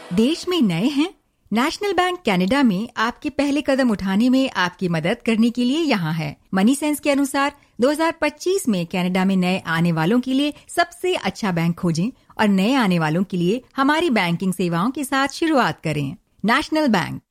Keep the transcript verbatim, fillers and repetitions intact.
देश में नए हैं? नेशनल बैंक कनाडा में आपके पहले कदम उठाने में आपकी मदद करने के लिए यहाँ है। मनी सेंस के अनुसार दो हज़ार पच्चीस में कनाडा में नए आने वालों के लिए सबसे अच्छा बैंक खोजें और नए आने वालों के लिए हमारी बैंकिंग सेवाओं के साथ शुरुआत करें। National bank,